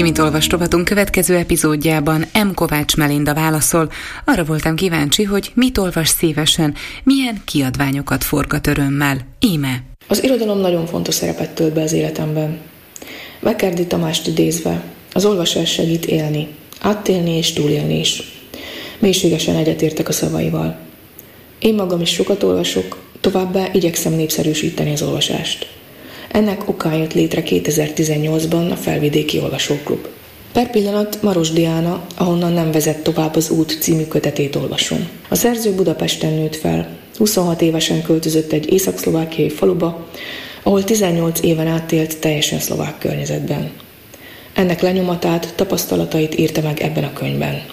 Ki mit olvast rovatunk következő epizódjában M. Kovács Melinda válaszol. Arra voltam kíváncsi, hogy mit olvas szívesen, milyen kiadványokat forgat örömmel. Íme. Az irodalom nagyon fontos szerepet tölt be az életemben. Vekerdi Tamást idézve, az olvasás segít élni, átélni és túlélni is. Mélységesen egyetértek a szavaival. Én magam is sokat olvasok, továbbá igyekszem népszerűsíteni az olvasást. Ennek okán jött létre 2018-ban a Felvidéki Olvasóklub. Per pillanat Maros Diana, ahonnan nem vezet tovább az út című kötetét olvasom. A szerző Budapesten nőtt fel, 26 évesen költözött egy észak-szlovákiai faluba, ahol 18 éven át élt teljesen szlovák környezetben. Ennek lenyomatát, tapasztalatait írta meg ebben a könyvben.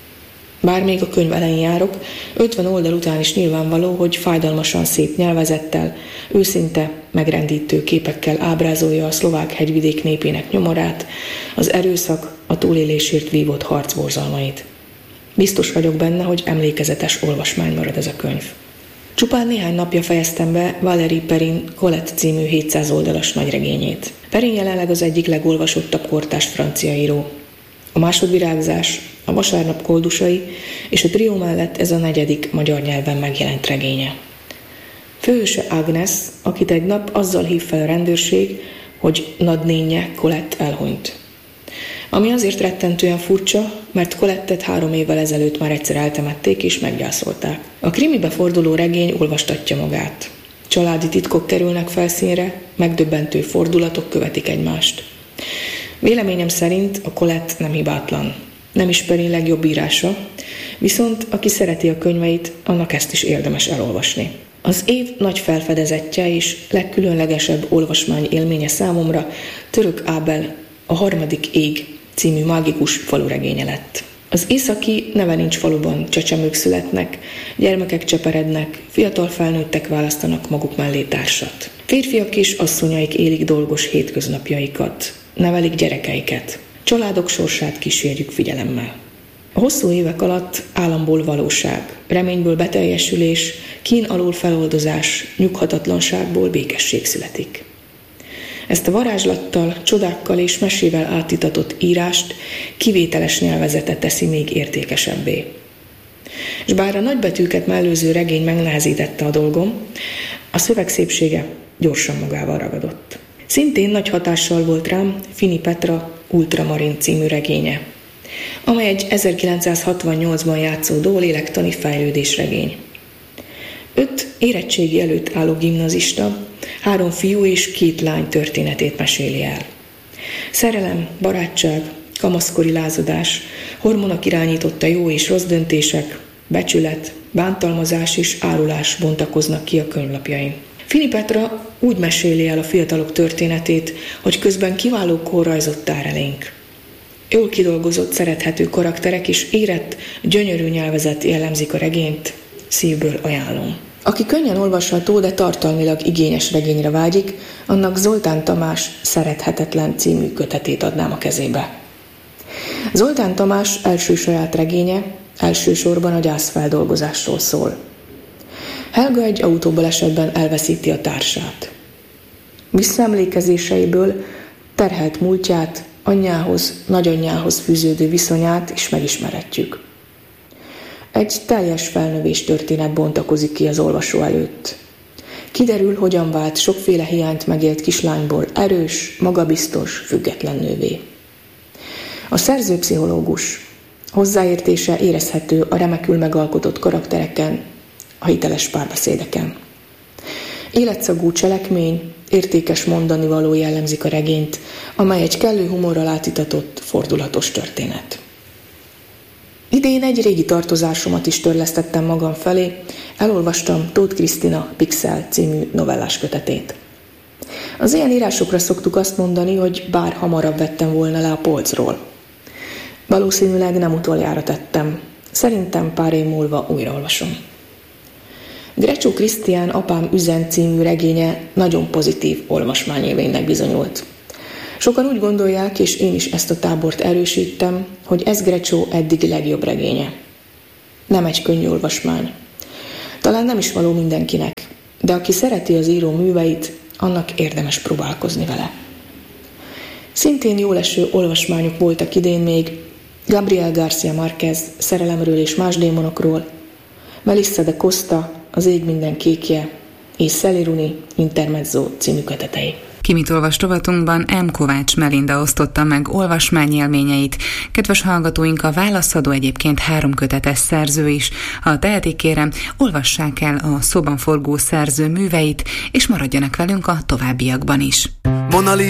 Bár még a könyv elején járok, 50 oldal után is nyilvánvaló, hogy fájdalmasan szép nyelvezettel, őszinte, megrendítő képekkel ábrázolja a szlovák hegyvidék népének nyomorát, az erőszak, a túlélésért vívott harc borzalmait. Biztos vagyok benne, hogy emlékezetes olvasmány marad ez a könyv. Csupán néhány napja fejeztem be Valéry Perrin Colette című 700 oldalas nagyregényét. Perrin jelenleg az egyik legolvasottabb kortárs francia író. A Másodvirágzás, a Vasárnap koldusai és a trió mellett ez a 4. magyar nyelven megjelent regénye. Főhőse Agnes, akit egy nap azzal hív fel a rendőrség, hogy nagynénje Colette elhunyt. Ami azért rettentően furcsa, mert Colettet 3 évvel ezelőtt már egyszer eltemették és meggyászolták. A krimibe forduló regény olvastatja magát. Családi titkok kerülnek felszínre, megdöbbentő fordulatok követik egymást. Véleményem szerint a Colette nem hibátlan. Nem is Perrin legjobb írása, viszont aki szereti a könyveit, annak ezt is érdemes elolvasni. Az év nagy felfedezetje és legkülönlegesebb olvasmány élménye számomra Török Ábel a 3. ég című mágikus faluregénye lett. Az északi neve nincs faluban csecsemők születnek, gyermekek cseperednek, fiatal felnőttek választanak maguk mellé társat. Férfiak és asszonyaik élik dolgos hétköznapjaikat, nevelik gyerekeiket. Családok sorsát kísérjük figyelemmel. A hosszú évek alatt államból valóság, reményből beteljesülés, kín alól feloldozás, nyughatatlanságból békesség születik. Ezt a varázslattal, csodákkal és mesével átitatott írást kivételes nyelvezete teszi még értékesebbé. És bár a nagybetűket mellőző regény megnehezítette a dolgom, a szöveg szépsége gyorsan magával ragadott. Szintén nagy hatással volt rám Fini Petra Ultramarin című regénye, amely egy 1968-ban játszódó lélektani fejlődésregény. 5 érettségi előtt álló gimnazista, 3 fiú és 2 lány történetét meséli el. Szerelem, barátság, kamaszkori lázadás, hormonok irányította jó és rossz döntések, becsület, bántalmazás és árulás bontakoznak ki a könyvlapjain. Fini Petra úgy meséli el a fiatalok történetét, hogy közben kiváló kórrajzot tár elénk. Jól kidolgozott, szerethető karakterek és érett, gyönyörű nyelvezet jellemzik a regényt, szívből ajánlom. Aki könnyen olvasható, de tartalmilag igényes regényre vágyik, annak Zoltán Tamás Szerethetetlen című kötetét adnám a kezébe. Zoltán Tamás első saját regénye elsősorban a gyászfeldolgozásról szól. Helga egy autóbalesetben elveszíti a társát. Visszaemlékezéseiből terhelt múltját, anyjához, nagyanyjához fűződő viszonyát is megismerhetjük. Egy teljes felnövés történet bontakozik ki az olvasó előtt. Kiderül, hogyan vált sokféle hiányt megélt kislányból erős, magabiztos, független nővé. A szerző pszichológus. Hozzáértése érezhető a remekül megalkotott karaktereken, a hiteles párbeszédeken. Életszagú cselekmény, értékes mondanivaló jellemzik a regényt, amely egy kellő humorral átitatott, fordulatos történet. Idén egy régi tartozásomat is törlesztettem magam felé, elolvastam Tóth Krisztina Pixel című novellás kötetét. Az ilyen írásokra szoktuk azt mondani, hogy bár hamarabb vettem volna le a polcról. Valószínűleg nem utoljára tettem. Szerintem pár év múlva újraolvasom. Grecsó Krisztián Apám üzen című regénye nagyon pozitív olvasmányélménynek bizonyult. Sokan úgy gondolják, és én is ezt a tábort erősítem, hogy ez Grecsó eddigi legjobb regénye. Nem egy könnyű olvasmány. Talán nem is való mindenkinek, de aki szereti az író műveit, annak érdemes próbálkozni vele. Szintén jól eső olvasmányok voltak idén még Gabriel García Márquez Szerelemről és más démonokról, Melissa de Costa Az ég minden kékje és Sally Rooney Intermezzo című kötetei. Kimit olvast rovatunkban M. Kovács Melinda osztotta meg olvasmányélményeit. Kedves hallgatóink, a válaszadó egyébként 3 kötetes szerző is. Ha tehetik, kérem, olvassák el a szóban forgó szerző műveit, és maradjanak velünk a továbbiakban is.